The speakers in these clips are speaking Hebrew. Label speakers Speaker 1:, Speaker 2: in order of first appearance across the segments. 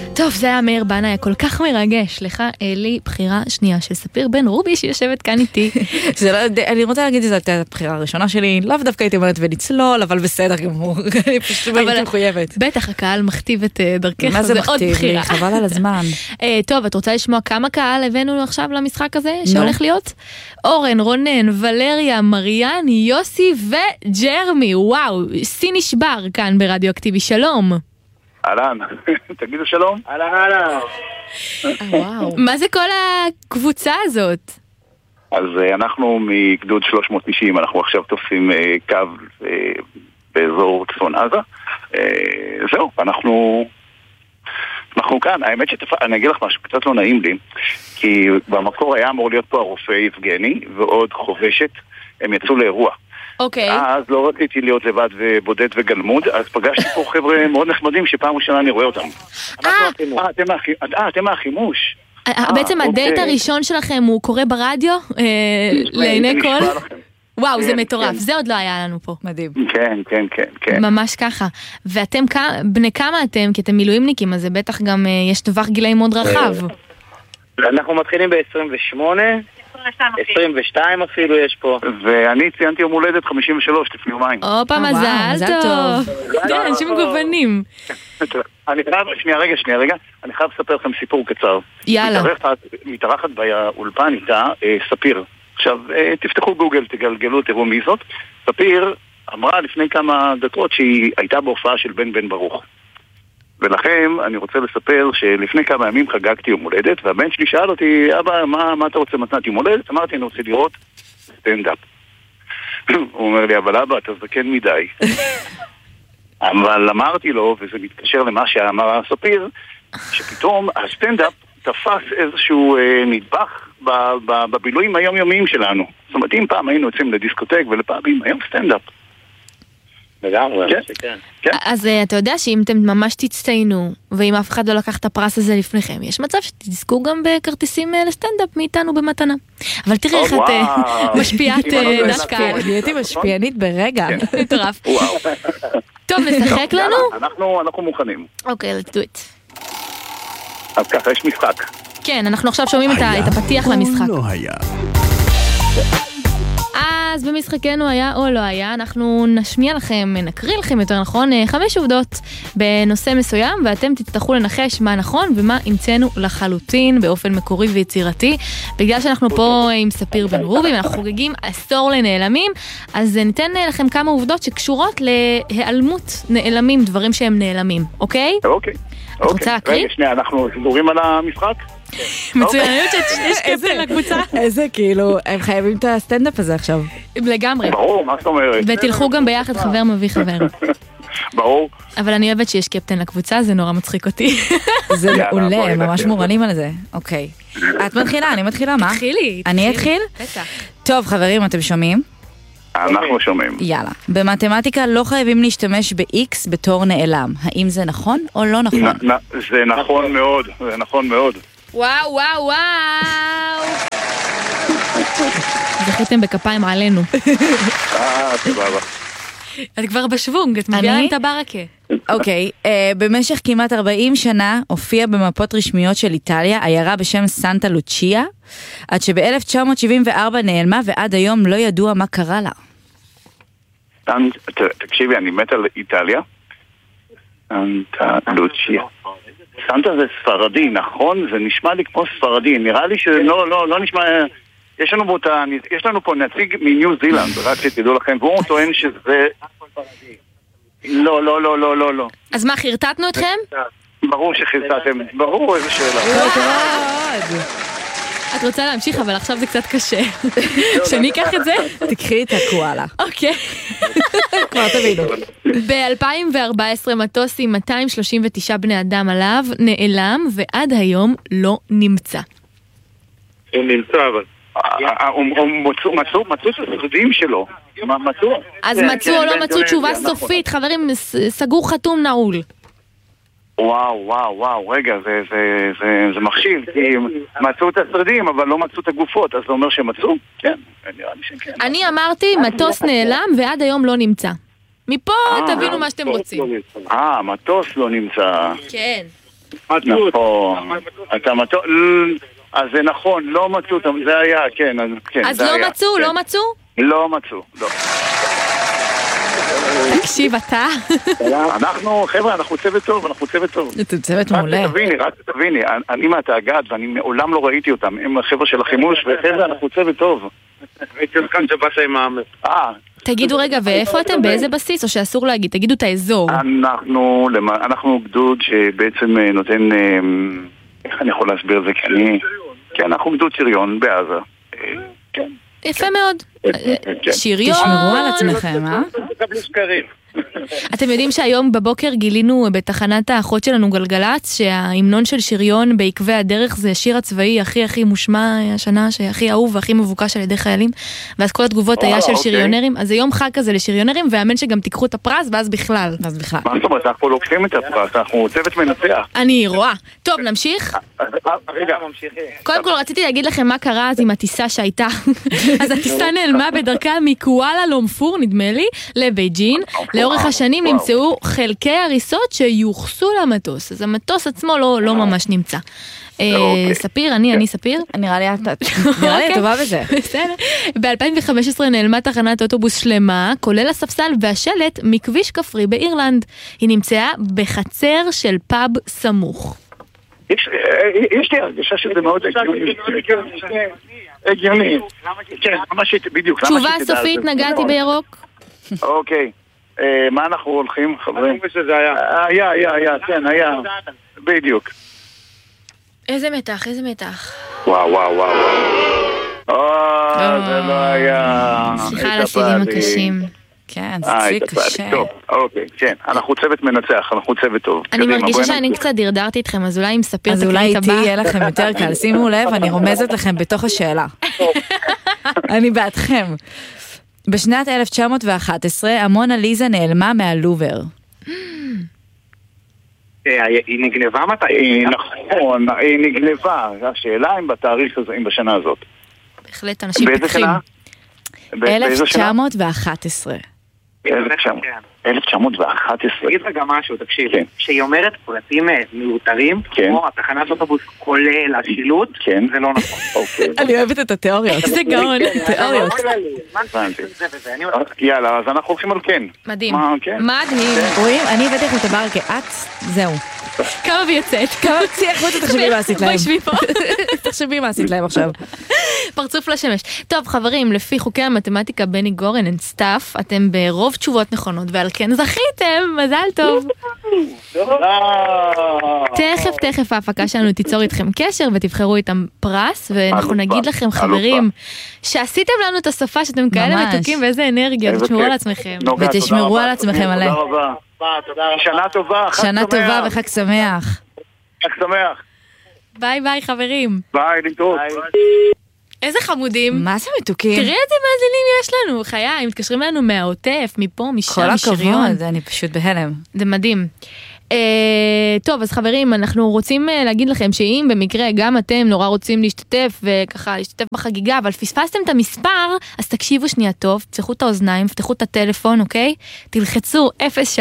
Speaker 1: טוב, זה היה מאיר בנאי, כל כך מרגש. לך, אלי, בחירה שנייה של ספיר בן רובי שיושבת כאן איתי.
Speaker 2: אני רוצה להגיד שזאת הבחירה הראשונה שלי, לאו דווקא הייתי אומרת ונצלול, אבל בסדר גמור. אני פשוט הייתי מחויבת.
Speaker 1: בטח, הקהל מכתיב את דרכך,
Speaker 2: מה זה מכתיב לי? חבל על הזמן.
Speaker 1: טוב, את רוצה לשמוע כמה קהל הבאנו עכשיו למשחק הזה שהולך להיות? אורן, רונן, ולריה, מריאן, יוסי וג'רמי. וואו, סי נשבר כאן ברדיו אקטיבי. שלום.
Speaker 3: אהלן, תגידו שלום.
Speaker 4: אהלן.
Speaker 1: וואו. מה זה כל הקבוצה הזאת?
Speaker 3: אז אנחנו מגדוד 390, אנחנו עכשיו תופסים קו באזור צפון עזה. זהו, אנחנו כאן. האמת אני אגיד לך משהו, קצת לא נעים לי, כי במקור היה אמור להיות פה הרופא יבגני ועוד חובשת, הם יצאו לאירוע.
Speaker 1: אוקיי.
Speaker 3: אז לא רציתי להיות לבד ובודד וגלמוד, אז פגשתי פה חבר'ה מאוד נחמדים שפעם ראשונה אני רואה אותם. אתם מהחימוש.
Speaker 1: בעצם הדייט הראשון שלכם הוא קורא ברדיו? לעיני כל? וואו, זה מטורף. זה עוד לא היה לנו פה.
Speaker 2: מדהים.
Speaker 3: כן.
Speaker 1: ממש ככה. ואתם, בני כמה אתם? כי אתם מילואימניקים, אז זה בטח גם יש טווח גילאים מאוד רחב.
Speaker 4: אנחנו מתחילים ב-28, 22 אפילו יש פה.
Speaker 3: ואני ציינתי יום הולדת 53 לפני יומיים.
Speaker 1: אופה, מזל טוב. אנשים מגוונים.
Speaker 3: אני חייב, שנייה רגע, אני חייב לספר לכם סיפור קצר.
Speaker 1: יאללה.
Speaker 3: מתארחת באולפן איתה ספיר. עכשיו, תפתחו גוגל, תגלגלו, תראו מי זאת. ספיר אמרה לפני כמה דקות שהיא הייתה בהופעה של בן ברוך. ולכן אני רוצה לספר שלפני כמה ימים חגגתי יום הולדת, והבן שלי שאל אותי, אבא, מה אתה רוצה מתנת יום הולדת? אמרתי, אני רוצה לראות סטנדאפ. הוא אומר לי, אבל אבא, אתה זקן מדי. אבל אמרתי לו, וזה מתקשר למה שאמר ספיר, שפתאום הסטנדאפ תפס איזשהו נדבך בבילויים היומיומיים שלנו. זאת אומרת, אם פעם היינו יוצאים לדיסקוטק ולפעמים, היום סטנדאפ.
Speaker 4: לגמרי,
Speaker 1: כן. אז אתה יודע שאם אתם ממש תצטיינו, ואם אף אחד לא לקח את הפרס הזה לפניכם, יש מצב שתזכו גם בכרטיסים לסטנדאפ מאיתנו במתנה. אבל תראי איך את משפיעת דווקא.
Speaker 2: הייתי משפיענית ברגע.
Speaker 1: מטורף. טוב, נשחק לנו?
Speaker 3: אנחנו מוכנים.
Speaker 1: אוקיי, let's do it.
Speaker 3: אז ככה, יש משחק.
Speaker 1: כן, אנחנו עכשיו שומעים את הפתיח למשחק.
Speaker 5: לא היה.
Speaker 1: אז במשחקנו היה או לא היה, אנחנו נשמיע לכם, נקריא לכם יותר נכון, 5 עובדות בנושא מסוים, ואתם תצטרכו לנחש מה נכון ומה המצאנו לחלוטין באופן מקורי ויצירתי. בגלל שאנחנו פה עם ספיר בן רובי, אנחנו חוגגים עשור לנעלמים, אז ניתן לכם כמה עובדות שקשורות להיעלמות נעלמים, דברים שהם נעלמים, אוקיי?
Speaker 3: אוקיי.
Speaker 1: את רוצה להקריא?
Speaker 3: רגע, שנייה, אנחנו סגורים על המשחק?
Speaker 1: מצוינות שיש קפטן לקבוצה.
Speaker 2: איזה כאילו, הם חייבים את הסטנדאפ הזה עכשיו.
Speaker 1: לגמרי.
Speaker 3: ברור, מה זאת אומרת?
Speaker 1: ותלכו גם ביחד, חבר מביא חבר.
Speaker 3: ברור.
Speaker 1: אבל אני אוהבת שיש קפטן לקבוצה, זה נורא מצחיק אותי.
Speaker 2: זה מעולה, הם ממש מורנים על זה. אוקיי. את מתחילה, אני מתחילה, מה?
Speaker 1: תתחילי.
Speaker 2: אני אתחיל?
Speaker 1: בטח.
Speaker 2: טוב, חברים, אתם שומעים?
Speaker 3: אנחנו שומעים.
Speaker 2: יאללה. במתמטיקה לא חייבים להשתמש ב-X בתור נעלם. האם זה נכון או לא נכון?
Speaker 3: זה נכון מאוד, זה נכון מאוד.
Speaker 1: וואו. זכיתם בכפיים עלינו.
Speaker 3: סבבה.
Speaker 1: את כבר בשוונג, את מביאה להם את הברקה.
Speaker 2: אוקיי, במשך כמעט 40 שנה הופיע במפות רשמיות של איטליה עיירה בשם סנטה לוצ'יה, עד שב-1974 נעלמה ועד היום לא ידוע מה קרה לה.
Speaker 3: תקשיבי, אני מת על איטליה. סנטה לוצ'יה. סנטה זה ספרדי, נכון? זה נשמע לי כמו ספרדי. נראה לי שלא נשמע... יש לנו פה נציג מניו זילנד, רק שתדעו לכם, והוא טוען שזה... לא.
Speaker 1: אז מה, חרטטנו אתכם?
Speaker 3: ברור שחרטטתם, ברור, איזה שאלה.
Speaker 1: את רוצה להמשיך, אבל עכשיו זה קצת קשה. שאני אקח את זה?
Speaker 2: תקחי את הקואלה.
Speaker 1: אוקיי.
Speaker 2: כבר תבינו.
Speaker 1: ב-2014 מטוס עם 239 בני אדם עליו נעלם, ועד היום לא נמצא.
Speaker 4: הוא נמצא, אבל...
Speaker 3: מצאו את הסרדים שלו.
Speaker 1: אז מצאו או לא מצאו תשובה סופית, חברים, סגור חתום נעול.
Speaker 3: וואו, רגע, זה מכשיל, כי מצאו את הסרדים, אבל לא מצאו את הגופות, אז זה אומר שמצאו? כן, נראה לי שכן.
Speaker 1: אני אמרתי, מטוס נעלם ועד היום לא נמצא. מפה תבינו מה שאתם רוצים.
Speaker 3: מטוס לא נמצא.
Speaker 1: כן.
Speaker 3: נכון. אתה מטוס... אז זה נכון, לא מצאו, זה היה, כן.
Speaker 1: אז לא מצאו, לא מצאו?
Speaker 3: לא מצאו, לא.
Speaker 1: תקשיב, אתה.
Speaker 3: אנחנו, חבר'ה, אנחנו צוות טוב.
Speaker 2: אתם צוות מעולה.
Speaker 3: רק תביני, אני מהתאגד ואני מעולם לא ראיתי אותם, הם החבר'ה של החימוש, וחבר'ה, אנחנו צוות טוב.
Speaker 4: הייתי כאן שבאסה עם העמד.
Speaker 1: תגידו רגע, ואיפה אתם? באיזה בסיס? או שאסור להגיד? תגידו את האזור.
Speaker 3: אנחנו גדוד שבעצם נותן, איך אני יכול להסביר את זה? כי אנחנו גדוד שריון בעזה. כן.
Speaker 1: יפה מאוד. שריון.
Speaker 2: תשמרו על עצמכם, אה?
Speaker 4: תקבלו שקרים.
Speaker 1: אתם יודעים שהיום בבוקר גילינו בתחנת האחות שלנו גלגלץ שההמנון של שריון בעקבי הדרך זה השיר הצבאי הכי מושמע השנה, שהכי אהוב והכי מבוקש על ידי חיילים, ואז כל התגובות היה של שריונרים. אז היום חג כזה לשריונרים, ואמן שגם תיקחו את הפרס ואז בכלל.
Speaker 3: מה זאת אומרת? אנחנו לוקחים את הפרס, אנחנו צוות מנצח.
Speaker 1: אני רואה. טוב, נמשיך?
Speaker 4: רגע, ממשיכים.
Speaker 1: קודם כל רציתי להגיד לכם מה קרה אז עם הטיסה שהייתה. אז הטיסה נעלמה בדרכה מקואלה לומפור, נדמה לי, לבייג'ין. לאורך השנים נמצאו חלקי הריסות שיוחסו למטוס, אז המטוס עצמו לא ממש נמצא. ספיר, אני ספיר?
Speaker 2: נראה לי טובה בזה.
Speaker 1: בסדר. ב-2015 נעלמה תחנת אוטובוס שלמה, כולל הספסל והשלט מכביש כפרי באירלנד. היא נמצאה בחצר של פאב סמוך.
Speaker 3: יש לי הרגשה שזה מאוד הגיוני. כן, ממש בדיוק.
Speaker 1: תשובה סופית, נגעתי בירוק.
Speaker 3: אוקיי. מה אנחנו הולכים, חברים?
Speaker 4: שזה היה.
Speaker 3: כן, היה. בדיוק.
Speaker 1: איזה מתח.
Speaker 3: וואו. זה לא היה...
Speaker 1: סליחה על השירים הקשים.
Speaker 2: כן, זה ציק קשה.
Speaker 3: טוב, אוקיי, כן. אנחנו צוות מנצח, אנחנו צוות טוב.
Speaker 1: אני מרגישה שאני קצת דרדרתי אתכם, אז אולי אם ספיר
Speaker 2: אז אולי איתי יהיה לכם יותר קל. שימו לב, אני רומזת לכם בתוך השאלה. אני בעדכם. בשנת 1911, המונה ליזה נעלמה מהלובר.
Speaker 4: היא נגנבה מתי?
Speaker 3: נכון, היא נגנבה. השאלה אם בתאריך הזה, אם בשנה הזאת.
Speaker 1: בהחלט, אנשים פתחים.
Speaker 2: 1911.
Speaker 3: 1911.
Speaker 4: תגיד רגע משהו, תקשיב. כשהיא אומרת פרטים מיותרים, כמו התחנת אוטובוס כולל השילוט, זה לא נכון.
Speaker 2: אני אוהבת את התיאוריות.
Speaker 1: זה גאון.
Speaker 2: תיאוריות.
Speaker 3: יאללה, אז אנחנו הולכים על כן.
Speaker 1: מדהים. מדהים.
Speaker 2: רואים, אני הבאתי לכם את הבר כעת, זהו.
Speaker 1: כמה ויוצאת.
Speaker 2: תחשבי מה עשית להם.
Speaker 1: בואי שבי פה.
Speaker 2: תחשבי מה עשית להם עכשיו.
Speaker 1: פרצוף לשמש. טוב חברים, לפי חוקי המתמטיקה בני גורן and stuff, אתם ברוב תשובות נכונות ועל כן זכיתם, מזל טוב. תכף ההפקה שלנו תיצור איתכם קשר ותבחרו איתם פרס, ואנחנו נגיד לכם חברים שעשיתם לנו את השפה שאתם כאלה מתוקים ואיזה אנרגיה, ותשמרו על עצמכם.
Speaker 2: ותשמרו על עצמכם עליהם.
Speaker 3: שנה טובה
Speaker 2: וחג שמח.
Speaker 3: חג שמח.
Speaker 1: ביי חברים.
Speaker 3: ביי, להתראות.
Speaker 1: איזה חמודים.
Speaker 2: מה זה מתוקים?
Speaker 1: תראי איזה מאזינים יש לנו, חיי, הם מתקשרים לנו מהעוטף, מפה, משם,
Speaker 2: כל
Speaker 1: משריון.
Speaker 2: הכבוד, אני פשוט בהלם.
Speaker 1: זה מדהים. טוב, אז חברים, אנחנו רוצים להגיד לכם שאם במקרה גם אתם נורא רוצים להשתתף וככה להשתתף בחגיגה, אבל פספסתם את המספר, אז תקשיבו שנייה טוב, פתחו את האוזניים, פתחו את הטלפון, אוקיי? תלחצו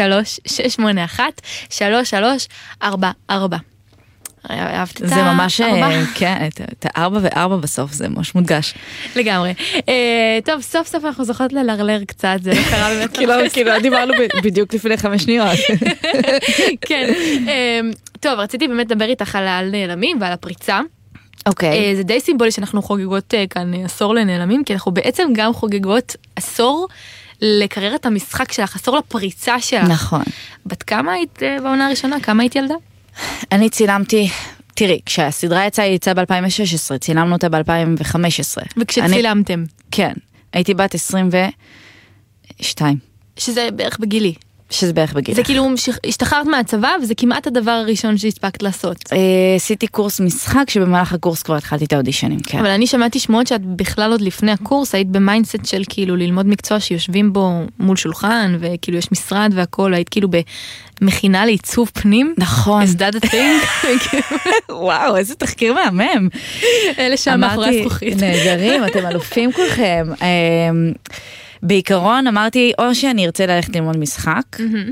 Speaker 1: 03-681-3344. אהבת את
Speaker 2: זה ממש, כן, את 4 ו4 בסוף, זה ממש מודגש.
Speaker 1: לגמרי. טוב, סוף סוף אנחנו זוכות ללרלר קצת, זה לא קרה באמת.
Speaker 2: כאילו, דיברנו בדיוק לפני 5 שניות.
Speaker 1: כן. טוב, רציתי באמת לדבר איתך על הנעלמים ועל הפריצה.
Speaker 2: אוקיי.
Speaker 1: זה די סימבולי שאנחנו חוגגות כאן עשור לנעלמים, כי אנחנו בעצם גם חוגגות עשור לקריירת המשחק שלך, עשור לפריצה שלך.
Speaker 2: נכון.
Speaker 1: בת כמה היית בעונה הראשונה? כמה היית ילדה?
Speaker 2: אני צילמתי, תראי, כשהסדרה יצאה ב-2016, צילמנו אותה ב-2015.
Speaker 1: וכשצילמתם?
Speaker 2: כן, הייתי בת 22.
Speaker 1: שזה בערך בגילי. זה כאילו, השתחררת מהצבא, וזה כמעט הדבר הראשון שהספקת לעשות.
Speaker 2: עשיתי קורס משחק, שבמהלך הקורס כבר התחלתי את האודישנים, כן.
Speaker 1: אבל אני שמעתי שמועות שאת בכלל עוד לפני הקורס, היית במיינדסט של כאילו ללמוד מקצוע שיושבים בו מול שולחן, וכאילו יש משרד והכל, היית כאילו במכינה לעיצוב פנים.
Speaker 2: נכון.
Speaker 1: Is that a thing?
Speaker 2: וואו, איזה תחקיר מהמם.
Speaker 1: אלה שם מאחורי הזכוכית.
Speaker 2: נהדרים, אתם אלופים כולכם. בעיקרון אמרתי, או שאני ארצה ללכת ללמוד משחק,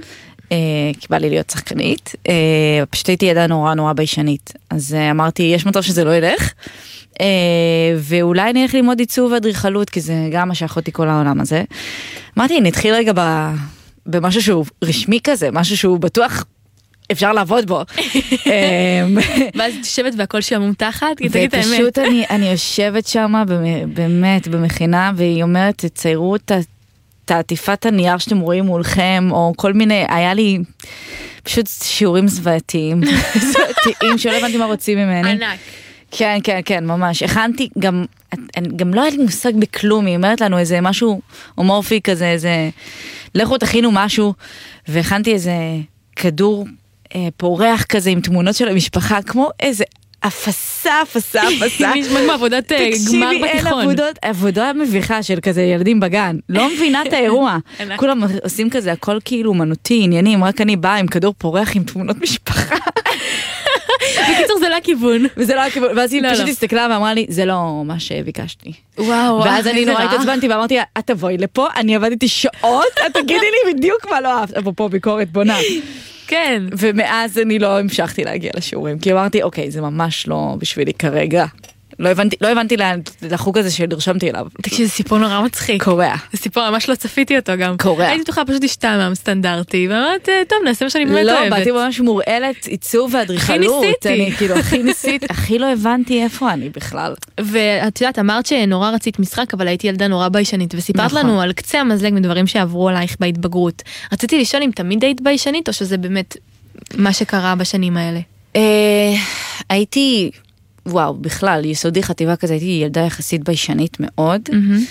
Speaker 2: כי בא לי להיות שחקנית, פשוט הייתי ידעה נורא נורא ביישנית, אז אמרתי, יש מצב שזה לא ילך, ואולי אני אלך ללמוד עיצוב ואדריכלות, כי זה גם משך אותי כל העולם הזה. אמרתי, נתחיל רגע במשהו שהוא רשמי כזה, משהו שהוא בטוח אפשר לעבוד בו.
Speaker 1: ואז תשבת והכל שם מומתחת, כי תגיד את האמת.
Speaker 2: ופשוט אני יושבת שם באמת במכינה, והיא אומרת, תציירו את העטיפת הנייר שאתם רואים מולכם, או כל מיני, היה לי פשוט שיעורים זוועתיים, שלא הבנתי מה רוצים ממני.
Speaker 1: ענק.
Speaker 2: כן, כן, כן, ממש. הכנתי, גם לא היה לי מושג בכלום, היא אומרת לנו איזה משהו הומורפי כזה, איזה, לכו תכינו משהו, והכנתי איזה כדור פורח כזה עם תמונות של המשפחה, כמו איזה אפסה.
Speaker 1: נשמע כמו עבודת גמר בתיכון.
Speaker 2: עבודה מביכה של כזה ילדים בגן, לא מבינה את האירוע. כולם עושים כזה, הכל כאילו מנותי, עניינים, רק אני באה עם כדור פורח עם תמונות משפחה.
Speaker 1: בקיצור זה לא הכיוון.
Speaker 2: וזה לא הכיוון, ואז היא פשוט הסתכלה ואמרה לי, זה לא מה שביקשתי.
Speaker 1: וואו.
Speaker 2: ואז אני נורא התעצבנתי ואמרתי, את תבואי לפה, אני עבדתי שעות, את תגידי לי בדיוק מה לא אהבת. אפרופו ביקורת בונה.
Speaker 1: כן.
Speaker 2: ומאז אני לא המשכתי להגיע לשיעורים, כי אמרתי, אוקיי, זה ממש לא בשבילי כרגע. לא הבנתי לחוג הזה שנרשמתי אליו.
Speaker 1: תקשיב, זה סיפור נורא מצחיק.
Speaker 2: קורע.
Speaker 1: זה סיפור, ממש לא צפיתי אותו גם.
Speaker 2: קורע.
Speaker 1: הייתי תוכל פשוט להשתעמם סטנדרטי, ואמרת, טוב, נעשה מה שאני באמת אוהבת.
Speaker 2: לא, באתי ממש מורעלת, עיצוב ואדריכלות. אני כאילו הכי ניסית, הכי לא הבנתי איפה אני בכלל.
Speaker 1: ואת יודעת, אמרת שנורא רצית משחק, אבל הייתי ילדה נורא ביישנית, וסיפרת לנו על קצה המזלג מדברים שעברו עלייך בהתבגרות. רציתי לשאול אם תמיד היית ביישנית, או שזה באמת מה שקרה בשנים האלה?
Speaker 2: הייתי, וואו, בכלל, יסודי חטיבה כזה, הייתי ילדה יחסית ביישנית מאוד,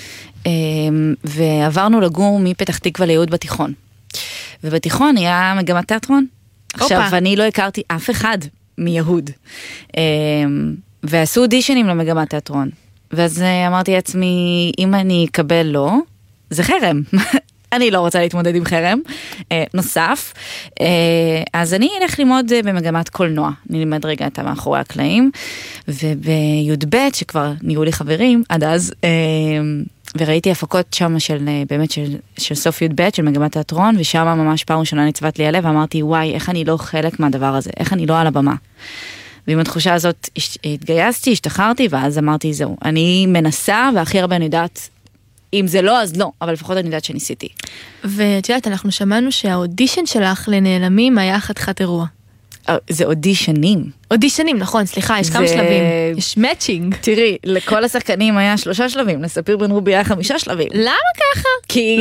Speaker 2: ועברנו לגור מפתח תקווה ליהוד בתיכון. ובתיכון היה מגמת תיאטרון. עכשיו, אני לא הכרתי אף אחד מיהוד. ועשו אודישנים למגמת תיאטרון. ואז אמרתי לעצמי, אם אני אקבל לא, זה חרם. אני לא רוצה להתמודד עם חרם. נוסף, אז אני אלך ללמוד במגמת קולנוע. אני לימד רגע את מאחורי הקלעים, ובי"ב, שכבר נהיו לי חברים, עד אז, וראיתי הפקות שם באמת של סוף י"ב, של מגמת תיאטרון, ושם ממש פעם ראשונה נצבת לי הלב, ואמרתי, וואי, איך אני לא חלק מהדבר הזה, איך אני לא על הבמה. ועם התחושה הזאת התגייסתי, השתחררתי, ואז אמרתי, זהו, אני מנסה, והכי הרבה אני יודעת, אם זה לא, אז לא, אבל לפחות אני יודעת שניסיתי.
Speaker 1: ואת יודעת, אנחנו שמענו שהאודישן שלך לנעלמים היה חתיכת אירוע.
Speaker 2: זה אודישנים.
Speaker 1: אודישנים, נכון, סליחה, יש כמה שלבים. יש מאצ'ינג.
Speaker 2: תראי, לכל השחקנים היה 3 שלבים, לספיר בן רובי היה 5 שלבים.
Speaker 1: למה ככה?
Speaker 2: כי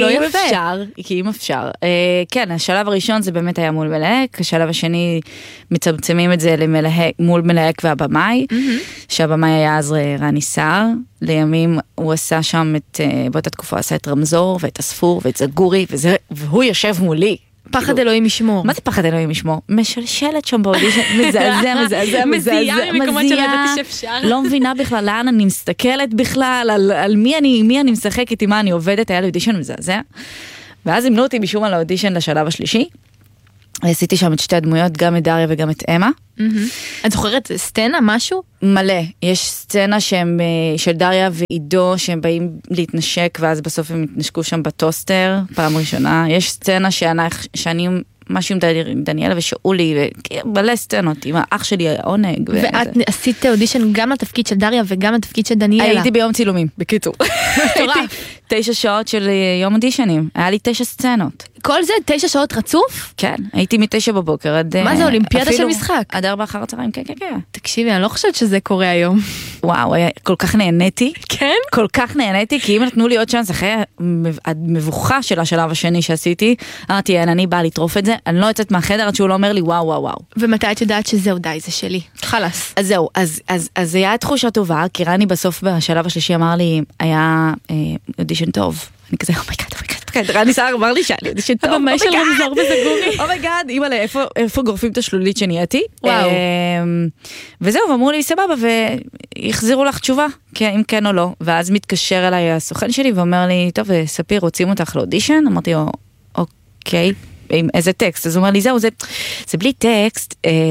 Speaker 2: אם אפשר. כן, השלב הראשון זה באמת היה מול מלהק, השלב השני מצמצמים את זה מול מלהק והבמאי, שהבמאי היה אז רני סער, לימים הוא עשה שם באותה תקופה עשה את רמזור ואת הספור ואת זגורי, והוא יושב מולי.
Speaker 1: פחד אלוהים ישמור.
Speaker 2: מה זה פחד אלוהים ישמור? משלשלת שם באודישן, מזעזע.
Speaker 1: מזיעה ממקומות שלא ידעתי שאפשר.
Speaker 2: לא מבינה בכלל לאן אני מסתכלת בכלל, על מי אני משחקת, עם מה אני עובדת, היה לי אודישן מזעזע. ואז המנו אותי משום על האודישן לשלב השלישי. עשיתי שם את 2 הדמויות, גם את דריה וגם את אמה.
Speaker 1: את זוכרת סצנה, משהו?
Speaker 2: מלא. יש סצנה של דריה ועידו, שהם באים להתנשק, ואז בסוף הם התנשקו שם בטוסטר, פעם ראשונה. יש סצנה שאני משהו עם דניאלה ושאולי, ומלא סצנות, עם האח שלי, העונג.
Speaker 1: ואת עשית אודישן גם לתפקיד של דריה וגם לתפקיד של דניאלה.
Speaker 2: הייתי ביום צילומים, בקיצור. הייתי 9 שעות של יום אודישנים, היה לי 9 סצנות.
Speaker 1: כל זה 9 שעות רצוף?
Speaker 2: כן, הייתי מ9 בבוקר עד...
Speaker 1: מה זה, אולימפיאדה של משחק?
Speaker 2: עד 4 אחר הצהריים, כן, כן, כן.
Speaker 1: תקשיבי, אני לא חושבת שזה קורה היום.
Speaker 2: וואו, כל כך נהניתי.
Speaker 1: כן?
Speaker 2: כל כך נהניתי, כי אם נתנו לי עוד צ'אנס, אחרי המבוכה של השלב השני שעשיתי, אמרתי, אני באה לטרוף את זה, אני לא יוצאת מהחדר עד שהוא לא אומר לי, וואו, וואו, וואו.
Speaker 1: ומתי את יודעת שזהו, די, זה שלי? חלס.
Speaker 2: אז זהו, אז היה תחושה טובה, כי רני בסוף בשלב השלישי אמר לי, היה אודישן טוב. אני כזה, אומייגאד, רני סער אמר לי שהיה לי אודישן טוב.
Speaker 1: הבמאי של רמזור וזגורי.
Speaker 2: אומייגאד, אימא'לה, איפה גורפים את השלולית שנהייתי?
Speaker 1: וואו.
Speaker 2: וזהו, ואמרו לי, סבבה, ויחזירו לך תשובה, אם כן או לא. ואז מתקשר אליי הסוכן שלי ואומר לי, טוב, ספיר, רוצים אותך לאודישן? אמרתי לו, אוקיי. עם איזה טקסט, אז הוא אומר לי, זהו, זה בלי טקסט,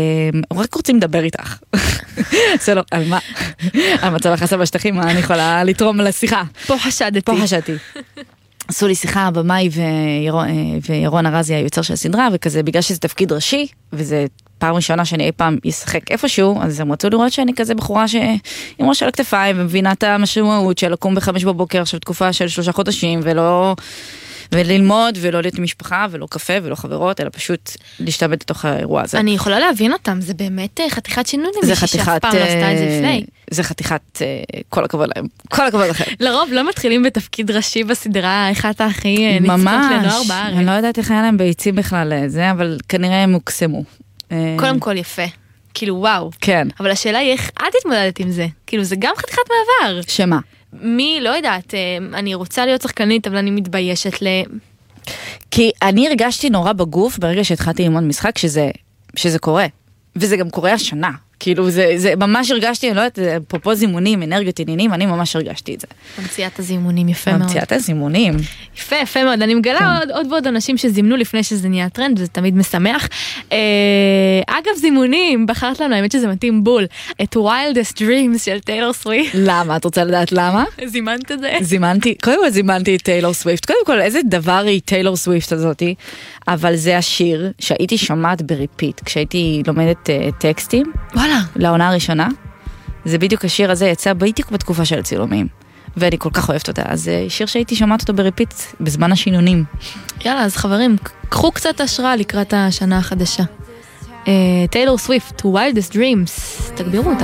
Speaker 2: רק רוצים לדבר איתך. זה לא, על מה? על מצב החסה בשטחים, מה אני יכולה לתרום לשיחה?
Speaker 1: פה חשדתי.
Speaker 2: עשו לי שיחה, הבמאי וירון ארזי היוצר של הסדרה, וכזה, בגלל שזה תפקיד ראשי, וזה פעם ראשונה שאני אי פעם אשחק איפשהו, אז הם רצו לראות שאני כזה בחורה עם ראש על הכתפיים, ומבינה את המשמעות של לקום ב5 בבוקר, עכשיו תקופה של 3 חודשים, וללמוד, ולא להיות משפחה, ולא קפה, ולא חברות, אלא פשוט להשתבד לתוך האירוע הזה.
Speaker 1: אני יכולה להבין אותם, זה באמת חתיכת שינוי, מישהי שאף פעם לא עשתה את זה לפני.
Speaker 2: זה חתיכת, כל הכבוד להם, כל הכבוד לכם.
Speaker 1: לרוב לא מתחילים בתפקיד ראשי בסדרה, אחת הכי נצפות לנוער בארץ.
Speaker 2: אני לא יודעת איך היה להם ביצים בכלל זה, אבל כנראה הם מוקסמו.
Speaker 1: קודם כל יפה, כאילו וואו.
Speaker 2: כן.
Speaker 1: אבל השאלה היא איך את התמודדת עם זה? כאילו זה גם חתיכת מעבר.
Speaker 2: שמה?
Speaker 1: מי, לא יודעת, אני רוצה להיות שחקנית, אבל אני מתביישת
Speaker 2: כי אני הרגשתי נורא בגוף ברגע שהתחלתי ללמוד משחק שזה קורה. וזה גם קורה השנה. כאילו זה ממש הרגשתי, אני לא יודעת, פרופו זימונים, אנרגיות עניינים, אני ממש הרגשתי את זה.
Speaker 1: ממציאת הזימונים, יפה מאוד.
Speaker 2: ממציאת הזימונים.
Speaker 1: יפה, יפה מאוד. אני מגלה עוד ועוד אנשים שזימנו לפני שזה נהיה טרנד, וזה תמיד משמח. אגב, זימונים, בחרת לנו, האמת שזה מתאים בול, את Wildest Dreams של טיילור סוויפט.
Speaker 2: למה? את רוצה לדעת למה?
Speaker 1: זימנת את זה?
Speaker 2: קודם כל זימנתי את טיילור סוויפט. קודם כל, איזה דבר היא טיילור סוויפט הזאתי, אבל זה השיר שהייתי שומעת בריפיט, כשהייתי לומדת טקסטים.
Speaker 1: וואלה.
Speaker 2: לעונה הראשונה. זה בדיוק השיר הזה יצא בדיוק בתקופה של הצילומים. ואני כל כך אוהבת אותה. אז זה שיר שהייתי שומעת אותו בריפיט בזמן השינונים.
Speaker 1: יאללה, אז חברים, קחו קצת השראה לקראת השנה החדשה. טיילור סוויפט, Wildest Dreams, תגבירו אותה.